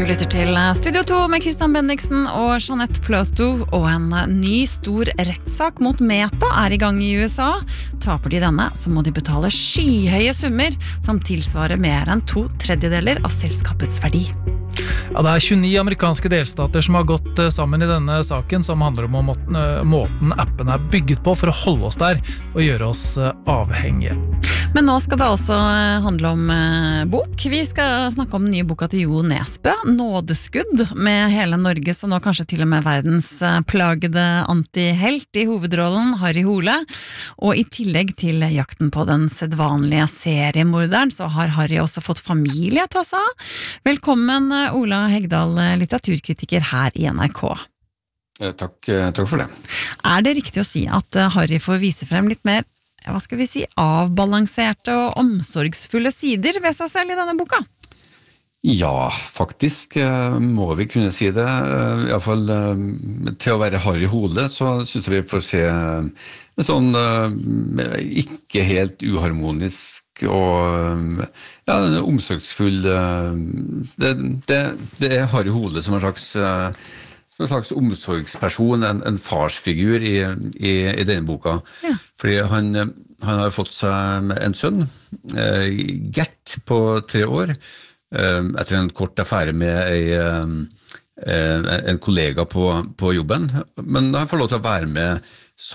lytter til Studio 2 med Christian Bendiksen og Jeanette Pløto, og en ny stor rettssak mot Meta I gang I USA. Taper de denne, så må de betale skyhøye summer som tilsvarer mer enn 2/3 av selskapets verdi. Ja, det 29 amerikanske delstater som har gått sammen I denne saken, som handler om måten appen bygget på for å holde oss der og gjøre oss avhengige. Men nå skal det altså handle om bok. Vi skal snakke om den nye boka til Jo Nesbø, Nådeskudd, med hele Norge, så nå kanskje til og med verdens plagede antihelt I hovedrollen, Harry Hole. Og I tillegg til jakten på den sedvanlige seriemorderen, så har Harry også fått familie til seg. Velkommen Ola Hegdal, litteraturkritiker her I NRK. Takk for det. Det riktig å si at Harry får vise frem litt mer, hva skal vi si, avbalanserte og omsorgsfulle sider ved seg selv I denne boka? Ja, faktisk må vi kunne si det. I hvert fall til å være Harry Hole, så synes jeg vi får se en sånn ikke helt uharmonisk og ja, omsorgsfull det Harry Hole som en slags omsorgsperson, en farsfigur I denne boka. Ja. Fordi han har fått seg en sønn, Gert, på 3 år, etter en kort affære med en kollega på jobben, men han får lov til å være med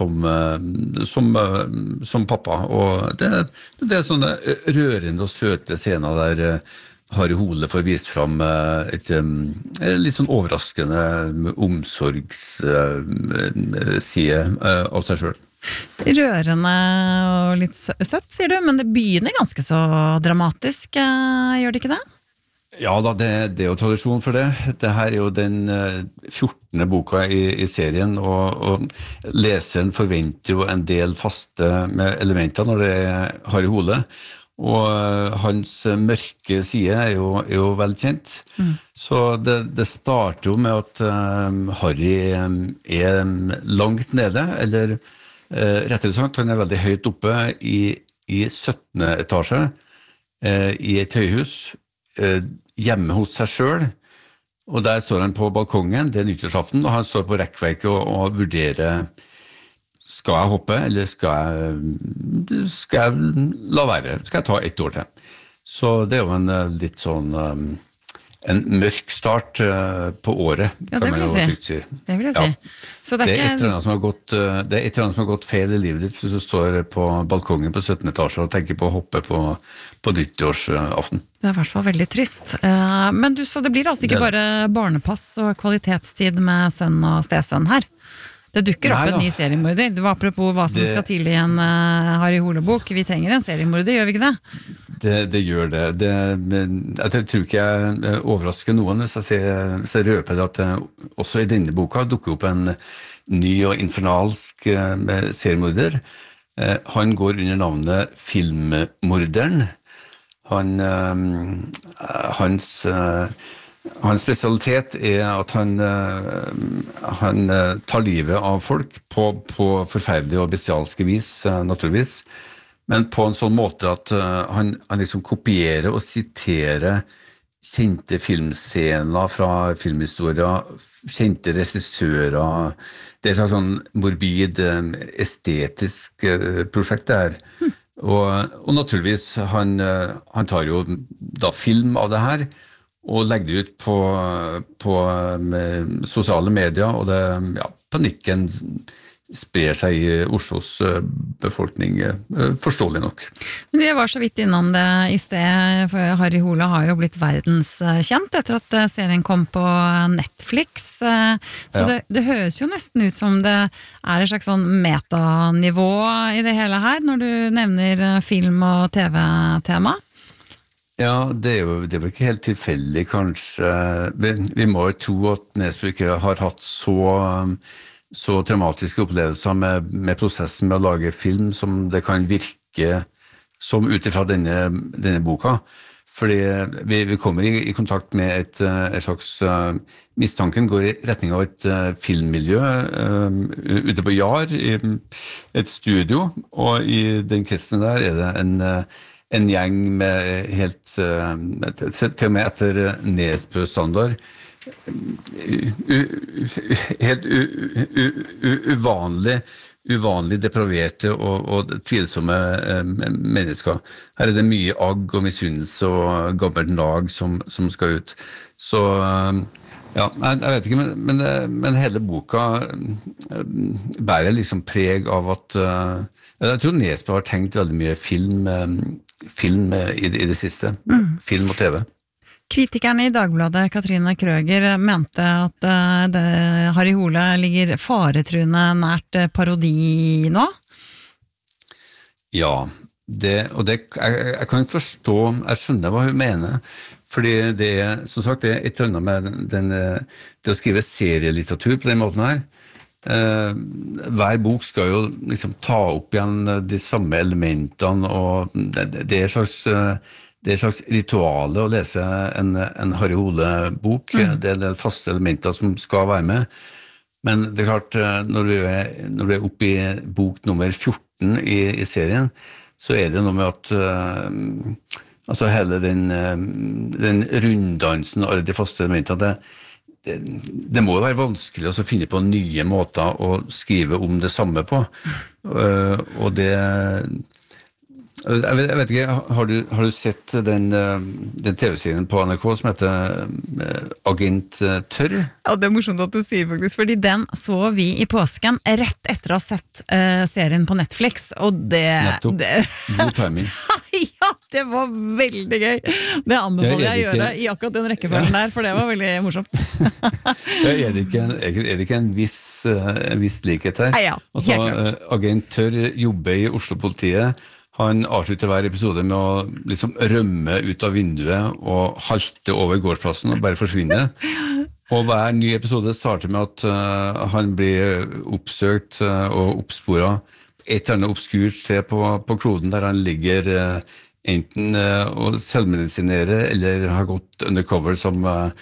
som pappa, og det sånne rørende og søte scener der Harry Hole får vist fram et litt sånn overraskende omsorgsside av seg selv. Rørende og litt søtt, sier du, men det begynner ganske så dramatisk, gjør det ikke det? Ja da, det jo tradisjon for det. Det her jo den 14. boka I serien, og leseren forventer jo en del faste elementer når det Harry Hole, og hans mørke side jo velkjent. Så det starter jo med at Harry langt nede, eller rettere sagt, han veldig høyt oppe I 17. etasje, I et høyhus, hjemme hos seg selv, og der står han på balkongen, det nyttårsaften, og han står på rekkverket og vurderer skal jeg hoppe, eller skal jeg la være? Skal jeg ta 1 år til? Så det jo en litt sånn en mørk start på året, ja, kan man jo trygt si. Det vil jeg si. Ja. Så det et eller annet som har gått feil I livet ditt hvis du står på balkongen på 17. etasje og tenker på å hoppe på nyttårsaften. Det I hvert fall veldig trist. Men du sa det blir altså ikke bare barnepass og kvalitetstid med sønn og stesønn her? Det dukker opp en ny seriemorder. Det var apropos hva som skal til I en Harry Hole-bok. Vi trenger en seriemorder, gjør vi ikke det? Det gjør det. Jeg tror ikke jeg overrasker noen hvis jeg røper at også I denne boka dukker opp en ny og infernalsk seriemorder. Han går under navnet Filmmorderen. Hans spesialitet at han tar livet av folk på forferdelige og bestialske vis, naturligvis, men på en sånn måte at han liksom kopierer og siterer kjente filmscener fra filmhistorier, kjente regissører. Det et slags sånn morbid, estetisk prosjekt det her. Og naturligvis, han tar jo da film av det her, og legger det ut på sosiale medier, og panikken sprer seg I Oslos befolkning, forståelig nok. Men vi var så vidt innom det I sted, for Harry Hole har jo blitt verdenskjent etter at serien kom på Netflix, så det høres jo nesten ut som det et slags sånn metanivå I det hele her, når du nevner film- og TV-tema. Ja, det jo ikke helt tilfeldig, kanskje. Vi må jo tro at Nesbø ikke har hatt så traumatiske opplevelser med prosessen med å lage film som det kan virke som utifra denne boka. Fordi vi kommer I kontakt med et slags mistanken går I retning av et filmmiljø ute på Jar, I et studio, og I den kretsen der det en gjeng med helt, til og med etter Nesbø-standard, helt uvanlig depraverte og tvilsomme mennesker. Her det mye agg og misunnelse og gammelt nag som skal ut. Så ja, jeg vet ikke, men hele boka bærer liksom preg av at jeg tror Nesbø har tenkt veldig mye film i det siste. Film og TV. Kritikeren i Dagbladet, Katrine Krøger, mente at Harry Hole ligger faretruende nært parodi nå? Ja, jeg kan forstå, jeg skjønner hva hun mener, fordi det som sagt, det et eller annet med det å skrive serielitteratur på den måten her. Hver bok skal jo liksom ta opp igjen de samme elementene, og det er et slags rituale å lese en Harry Hole-bok. Det er en del faste elementer som skal være med. Men det er klart, når du er oppe i bok nummer 14 i serien, så er det noe med at altså hele den runddansen og alle de faste elementene, det må jo være vanskelig å finne på nye måter å skrive om det samme på. Og det jeg vet ikke, har du sett den TV-serien på NRK som heter Agent Tørr? Ja, det morsomt at du sier faktisk, fordi den så vi i påsken rett etter å ha sett serien på Netflix, og Nettopp, god timing. Ja, det var veldig gøy. Det anbefaler jeg å gjøre i akkurat den rekkefølgen der, for det var veldig morsomt. Er det ikke en viss likhet her? Ja, helt klart. Agent Tørr jobber i Oslo-politiet. Han avslutter hver episode med å liksom rømme ut av vinduet og halte over gårdsplassen og bare forsvinne. Og hver ny episode starter med at han blir oppsøkt og oppsporet et eller annet obskurt sted på kloden der han ligger enten og selvmedisinerer eller har gått undercover som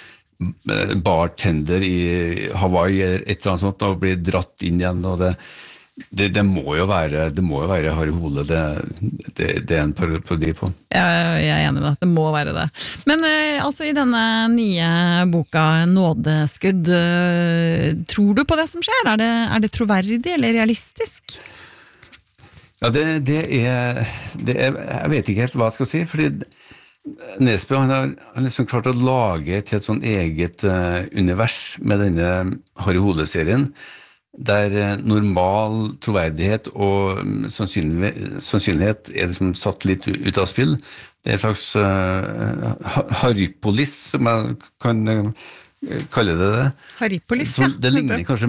bartender i Hawaii eller et eller annet sånt og blir dratt inn igjen, og det må jo være Harry Hole det er en parodi på. Jeg er enig i det, det må være det. Men altså i denne nye boka Nådeskudd, tror du på det som skjer? Er det troverdig eller realistisk? Ja, det er jeg vet ikke helt hva jeg skal si, fordi Nesbø han har liksom klart å lage til et sånn eget univers med denne Harry Hole-serien, der normal troverdighet og sannsynlighet er liksom satt litt ut av spill. Det er en slags Harrypolis, som jeg kan kalle det. Harrypolis, ja. Det ligner kanskje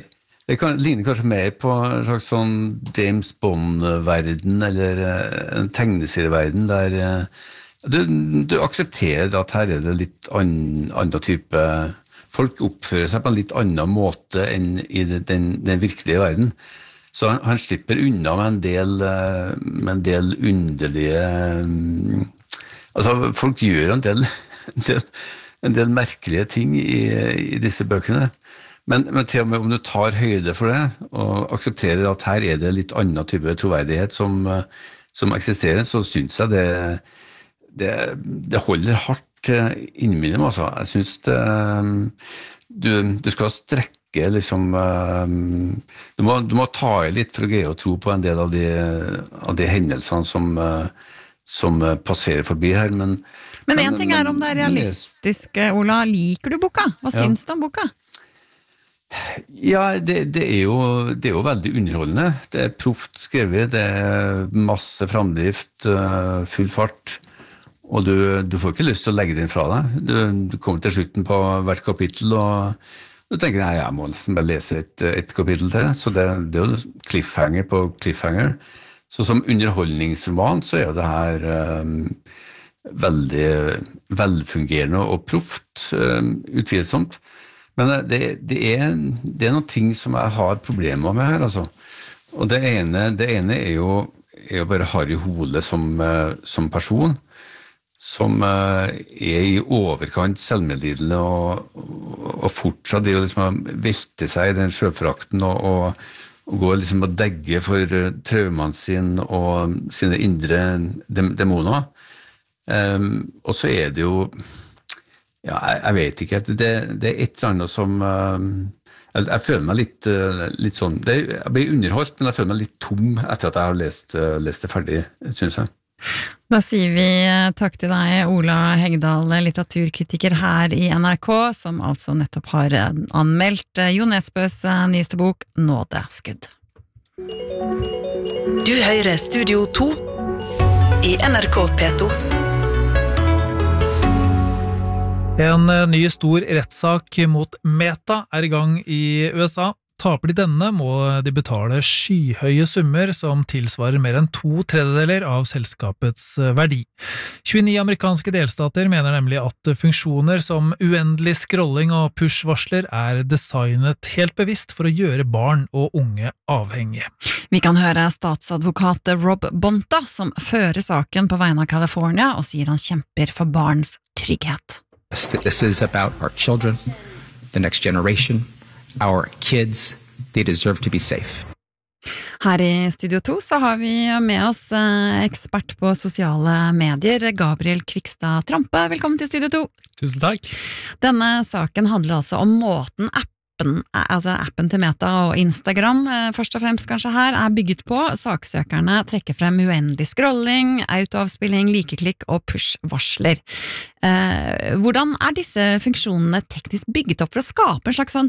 mer på en slags sånn James Bond-verden, eller en tegneserieverden, der du aksepterer at her er det litt annen type. Folk oppfører seg på en litt annen måte enn i den virkelige verden. Så han slipper unna med en del underlige altså folk gjør en del merkelige ting i disse bøkene. Men til og med om du tar høyde for det og aksepterer at her er det litt annen type troverdighet som eksisterer, så synes jeg det holder hardt innimellom, altså. Jeg synes du skal strekke liksom du må ta i litt for å greie å tro på en del av de hendelsene som passerer forbi her, men en ting er om det er realistisk, Ola. Liker du boka? Hva syns du om boka? Ja, det er jo veldig underholdende. Det er proft skrevet, det er masse framdrift, full fart. Og du får ikke lyst til å legge den fra deg. Du kommer til slutten på hvert kapittel, og du tenker, nei, jeg må nesten bare lese et kapittel til. Så det er jo cliffhanger på cliffhanger. Så som underholdningsroman så er det her veldig velfungerende og proft, utvilsomt. Men det er noen ting som jeg har problemer med her, altså. Og det ene er jo bare Harry Hole som person, som er i overkant selvmedlidende og fortsatt det å liksom velte seg i den selvforakten og og går liksom og degger for traumene sine og sine indre demoner. Og så det jo, ja, jeg vet ikke, det et eller annet som, jeg føler meg litt sånn, jeg blir underholdt, men jeg føler meg litt tom etter at jeg har lest det ferdig, synes jeg. Da sier vi takk til deg, Ola Hegdal, litteraturkritiker her i NRK, som altså nettopp har anmeldt Jo Nesbøs nyeste bok, Nådeskudd. Du hører Studio 2 i NRK P2. En ny stor rettssak mot Meta i gang i USA. Taper de denne, må de betale skyhøye summer som tilsvarer mer enn 2/3 av selskapets verdi. 29 amerikanske delstater mener nemlig at funksjoner som uendelig scrolling og push-varsler designet helt bevisst for å gjøre barn og unge avhengige. Vi kan høre statsadvokat Rob Bonta, som fører saken på vegne av California, og sier han kjemper for barns trygghet. This is about our children, the next generation. Our kids, they deserve to be safe. Her i Studio 2 så har vi med oss ekspert på sosiale medier, Gabriel Kvikstad Trampe. Velkommen til Studio 2. Tusen takk. Denne saken handler altså om måten appen til Meta og Instagram, først og fremst kanskje her, bygget på. Saksøkerne trekker frem uendelig scrolling, autoavspilling, likeklikk og push-varsler. Hvordan disse funksjonene teknisk bygget opp for å skape en slags sånn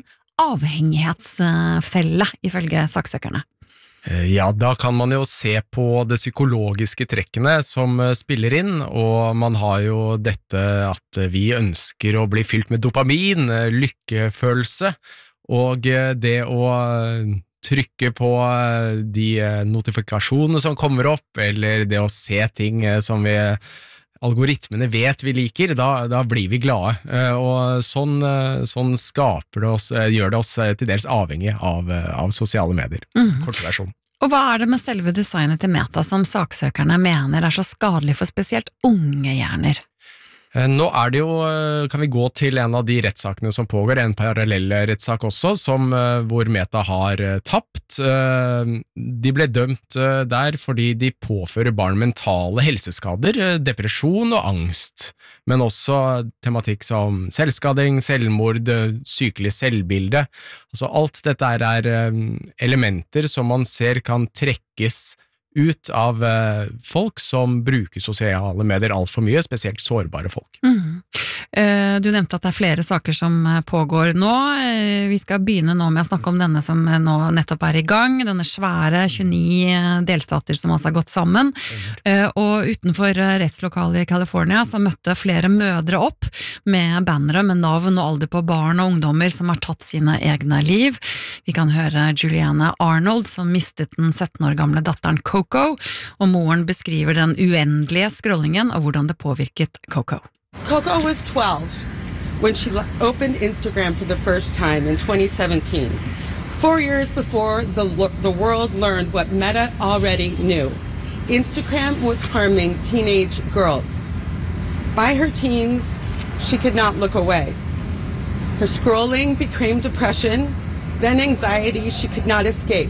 avhengighetsfelle, ifølge saksøkerne? Ja, da kan man jo se på det psykologiske trekkene som spiller inn, og man har jo dette at vi ønsker å bli fylt med dopamin, lykkefølelse, og det å trykke på de notifikasjonene som kommer opp, eller det å se ting som algoritmene vet vi liker, da blir vi glade, og sånn skaper det oss, gjør det oss til dels avhengig av sosiale medier, kortversjon. Og hva det med selve designet til Meta som saksøkerne mener så skadelig for spesielt unge hjerner? Nå det jo, kan vi gå til en av de rettssakene som pågår, en parallell rettssak også, hvor Meta har tapt. De ble dømt der fordi de påfører barn mentale helseskader, depresjon og angst, men også tematikk som selvskading, selvmord, sykelig selvbilde. Altså alt dette elementer som man ser kan trekkes ut av folk som bruker sosiale medier alt for mye, spesielt sårbare folk. Du nevnte at det flere saker som pågår nå. Vi skal begynne nå med å snakke om denne som nå nettopp i gang, denne svære 29 delstater som altså har gått sammen. Og utenfor rettslokalet i California så møtte flere mødre opp med bannere med navn og alder på barn og ungdommer som har tatt sine egne liv. Vi kan høre Juliana Arnold som mistet den 17 år gamle datteren Coco, og moren beskriver den uendelige scrollingen og hvordan det påvirket Coco. Coco was 12 when she opened Instagram for the first time in 2017, 4 years before the world learned what Meta already knew. Instagram was harming teenage girls. By her teens, she could not look away. Her scrolling became depression, then anxiety she could not escape.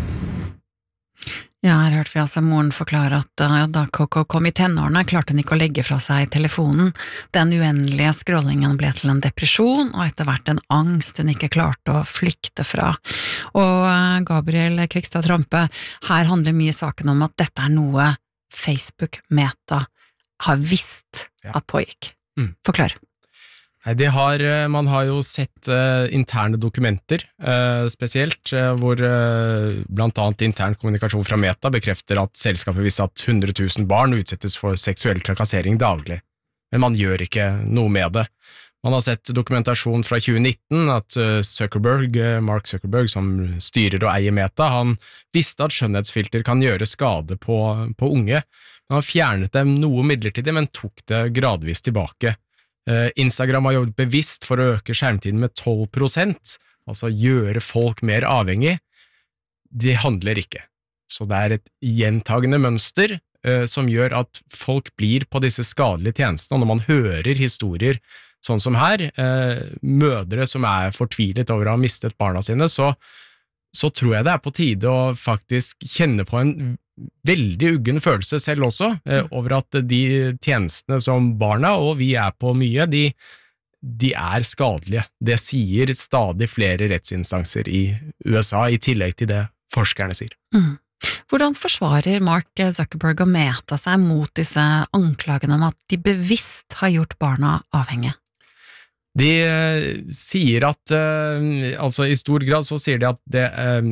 Ja, her hørte vi altså moren forklare at da Coco kom i tenårene, klarte hun ikke å legge fra seg telefonen. Den uendelige scrollingen ble til en depresjon, og etter hvert en angst hun ikke klarte å flykte fra. Og Gabriel Kvikstad Trampe, her handler mye saken om at dette noe Facebook Meta har visst at pågikk. Forklar. Man har jo sett interne dokumenter, spesielt, hvor blant annet intern kommunikasjon fra Meta bekrefter at selskapet visste at 100 000 barn utsettes for seksuell trakassering daglig. Men man gjør ikke noe med det. Man har sett dokumentasjon fra 2019 at Mark Zuckerberg, som styrer og eier Meta, han visste at skjønnhetsfilter kan gjøre skade på unge. Han fjernet dem noe midlertidig, men tok det gradvis tilbake. Instagram har jobbet bevisst for å øke skjermtiden med 12%, altså gjøre folk mer avhengig. De handler ikke. Så det et gjentagende mønster som gjør at folk blir på disse skadelige tjenestene, og når man hører historier sånn som her, mødre som fortvilet over å ha mistet barna sine, så så tror jeg det på tide å faktisk kjenne på en veldig uggen følelse selv også, over at de tjenestene som barna og vi på mye, de skadelige. Det sier stadig flere rettsinstanser i USA, i tillegg til det forskerne sier. Hvordan forsvarer Mark Zuckerberg og Meta seg mot disse anklagene om at de bevisst har gjort barna avhengige? De sier at, altså i stor grad så sier de at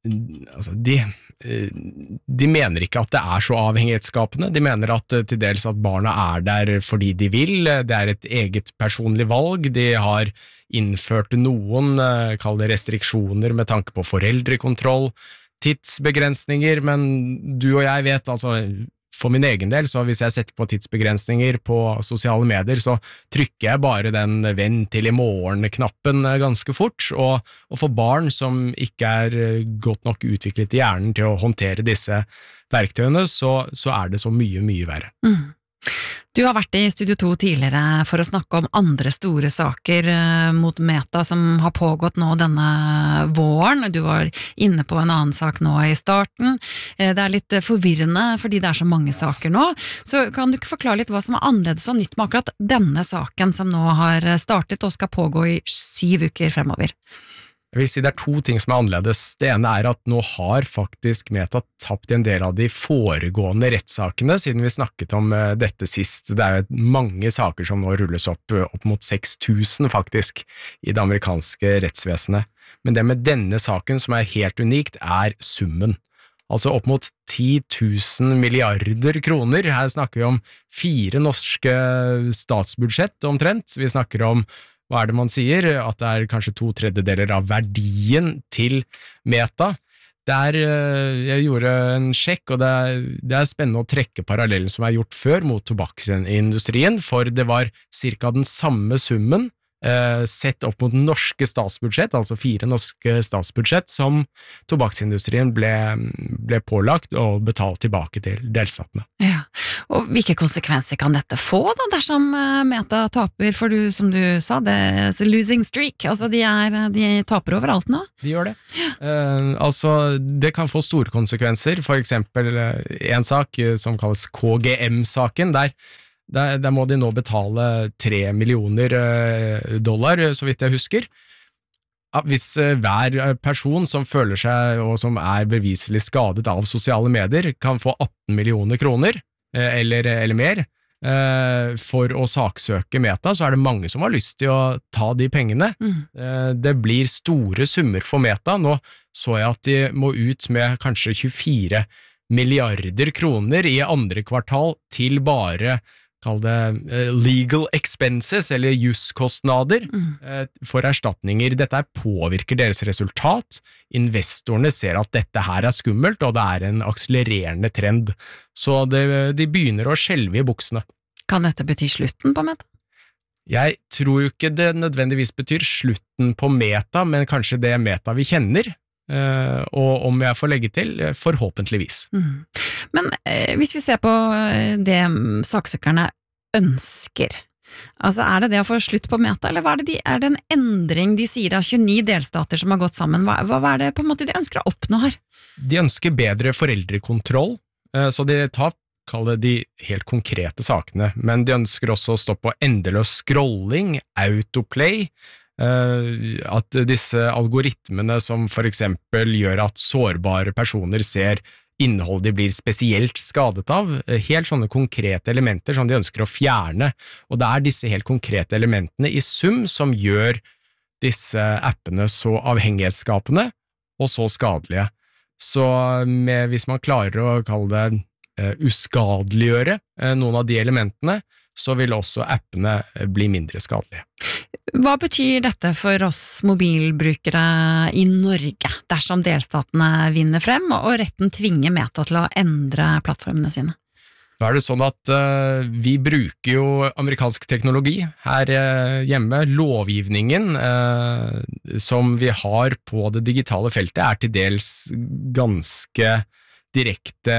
de mener ikke at det så avhengighetsskapende, de mener at til dels at barna der fordi de vil, det et eget personlig valg, de har innført noen, kall det restriksjoner med tanke på foreldrekontroll, tidsbegrensninger, men du og jeg vet, altså for min egen del, så hvis jeg setter på tidsbegrensninger på sosiale medier, så trykker jeg bare den venn til i morgen-knappen ganske fort, og for barn som ikke godt nok utviklet i hjernen til å håndtere disse verktøyene, så det så mye, mye verre. Du har vært i Studio 2 tidligere for å snakke om andre store saker mot Meta som har pågått nå denne våren. Du var inne på en annen sak nå i starten. Det litt forvirrende fordi det så mange saker nå. Så kan du ikke forklare litt hva som annerledes og nytt med akkurat denne saken som nå har startet og skal pågå i 7 uker fremover? Jeg vil si det to ting som annerledes. Det ene at nå har faktisk Meta tapt en del av de foregående rettssakene, siden vi snakket om dette sist. Det jo mange saker som nå rulles opp mot 6000 faktisk, i det amerikanske rettsvesenet. Men det med denne saken som helt unikt, summen. Altså opp mot 10 000 milliarder kroner. Her snakker vi om 4 norske statsbudsjett omtrent. Vi snakker om hva det man sier, at det kanskje 2/3 av verdien til Meta. Jeg gjorde en sjekk, og det spennende å trekke parallellen som gjort før mot tobakksindustrien, for det var cirka den samme summen sett opp mot norske statsbudsjett, altså 4 norske statsbudsjett, som tobakksindustrien ble pålagt og betalt tilbake til delstatene. Ja, og hvilke konsekvenser kan dette få da, dersom Meta taper, for som du sa, det losing streak, altså de taper overalt nå? De gjør det. Altså, det kan få store konsekvenser, for eksempel en sak som kalles KGM-saken, der må de nå betale $3 millioner, så vidt jeg husker. Hvis hver person som føler seg og som beviselig skadet av sosiale medier kan få 18 millioner kroner, eller mer, for å saksøke Meta, så det mange som har lyst til å ta de pengene. Det blir store summer for Meta. Nå så jeg at de må ut med kanskje 24 milliarder kroner i andre kvartal til bare kall det legal expenses, eller juskostnader for erstatninger. Dette påvirker deres resultat. Investorene ser at dette her skummelt, og det en akselererende trend. Så de begynner å skjelve i buksene. Kan dette bety slutten på Meta? Jeg tror jo ikke det nødvendigvis betyr slutten på Meta, men kanskje det Meta vi kjenner. Og om jeg får legge til, forhåpentligvis. Men hvis vi ser på det saksøkerne ønsker, altså det å få slutt på Meta, eller det en endring de sier av 29 delstater som har gått sammen? Hva det på en måte de ønsker å oppnå her? De ønsker bedre foreldrekontroll, så de tar kall det de helt konkrete sakene, men de ønsker også å stoppe endeløs scrolling, autoplay, at disse algoritmene som for eksempel gjør at sårbare personer ser innhold de blir spesielt skadet av, helt sånne konkrete elementer som de ønsker å fjerne, og det disse helt konkrete elementene i sum som gjør disse appene så avhengighetsskapende og så skadelige. Så hvis man klarer å kalle det uskadeliggjøre noen av de elementene, så vil også appene bli mindre skadelige. Hva betyr dette for oss mobilbrukere i Norge, dersom delstatene vinner frem, og retten tvinger Meta til å endre plattformene sine? Da det sånn at vi bruker jo amerikansk teknologi her hjemme. Lovgivningen som vi har på det digitale feltet til dels ganske direkte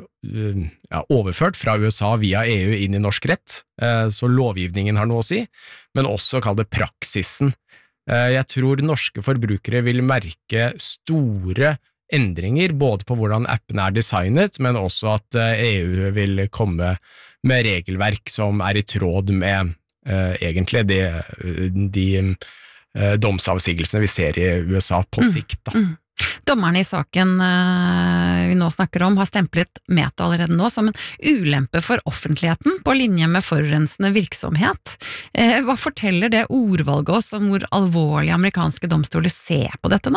overført fra USA via EU inn i norsk rett, så lovgivningen har noe å si, men også kall det praksisen. Jeg tror norske forbrukere vil merke store endringer, både på hvordan appene designet, men også at EU vil komme med regelverk som i tråd med egentlig de domsavsigelsene vi ser i USA på sikt. Da. Dommerne i saken vi nå snakker om har stemplet Meta allerede nå som en ulempe for offentligheten på linje med forurensende virksomhet. Hva forteller det ordvalget oss om hvor alvorlige amerikanske domstoler ser på dette nå?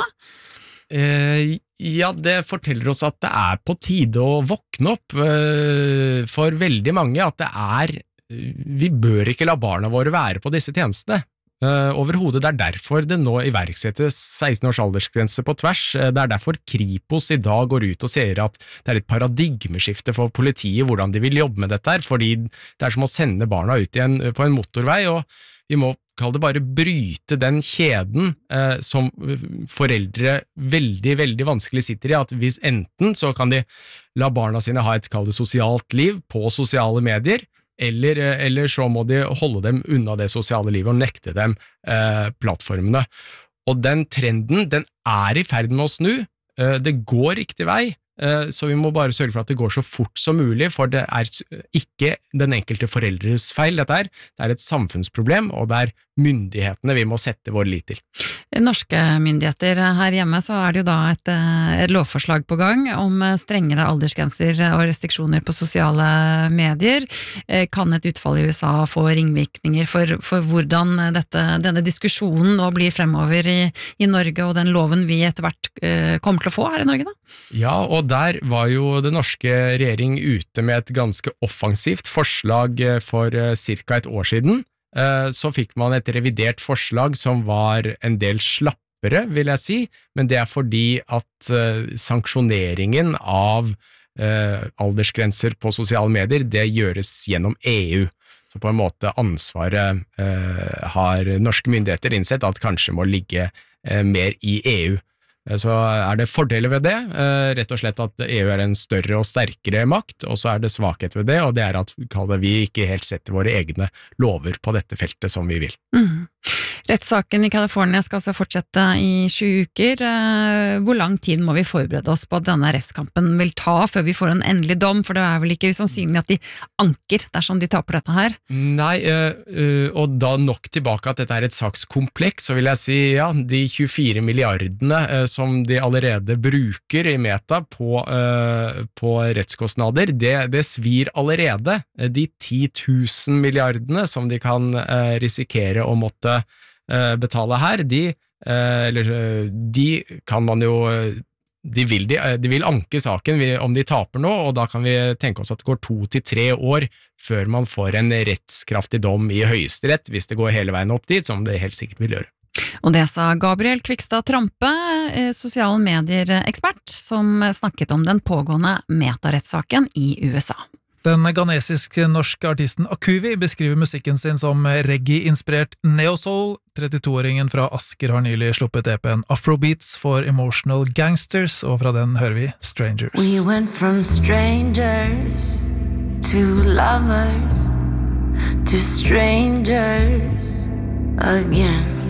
Ja, det forteller oss at det på tide å våkne opp for veldig mange, at vi bør ikke la barna våre være på disse tjenestene. Overhodet, det derfor det nå iverksettes 16 års aldersgrense på tvers. Det derfor Kripos i dag går ut og sier at det et paradigmeskifte for politiet hvordan de vil jobbe med dette her, fordi det som å sende barna ut igjen på en motorvei, og vi må kalle det bare bryte den kjeden som foreldre veldig, veldig vanskelig sitter i, at hvis enten så kan de la barna sine ha et kall det sosialt liv på sosiale medier, eller så må de holde dem unna det sosiale livet og nekte dem plattformene. Og den trenden, den i ferd med å snu, det går riktig vei, så vi må bare sørge for at det går så fort som mulig, for det ikke den enkelte foreldres feil dette det et samfunnsproblem, og det myndighetene vi må sette vår lit til. Norske myndigheter her hjemme så det jo da et lovforslag på gang om strengere aldersgrenser og restriksjoner på sosiale medier. Kan et utfall i USA få ringvirkninger for hvordan denne diskusjonen nå blir fremover i Norge, og den loven vi etter hvert kommer til å få her i Norge da? Ja, og der var jo den norske regjering ute med et ganske offensivt forslag for cirka et år siden. Så fikk man et revidert forslag som var en del slappere, vil jeg si, men det fordi at sanksjoneringen av aldersgrenser på sosiale medier, det gjøres gjennom EU. Så på en måte ansvaret har norske myndigheter innsett at kanskje må ligge mer i EU. Så det fordeler ved det, rett og slett at EU en større og sterkere makt, og så det svakhet ved det, og det at vi ikke helt setter våre egne lover på dette feltet som vi vil. Rettssaken i California skal altså fortsette i 20 uker. Hvor lang tid må vi forberede oss på at denne rettskampen vil ta før vi får en endelig dom, for det vel ikke usannsynlig at de anker dersom de taper dette her? Nei, og da nok tilbake at dette et sakskompleks, så vil jeg si, ja, de 24 milliardene som de allerede bruker i Meta på rettskostnader, det svir allerede. De 10 000 milliardene som de kan risikere å måtte betale her, de kan man jo de vil anke saken om de taper nå, og da kan vi tenke oss at det går 2 til 3 år før man får en rettskraftig dom i Høyesterett, hvis det går hele veien opp dit, som det helt sikkert vil gjøre. Og det sa Gabriel Kvikstad Trampe, sosiale medier-ekspert, som snakket om den pågående Meta-rettssaken i USA. Den ghanesisk-norske artisten Akuvi beskriver musikken sin som reggae-inspirert neo-soul. 32-åringen fra Asker har nylig sluppet EP-en Afrobeats for Emotional Gangsters, og fra den hører vi Strangers. We went from strangers to lovers to strangers again.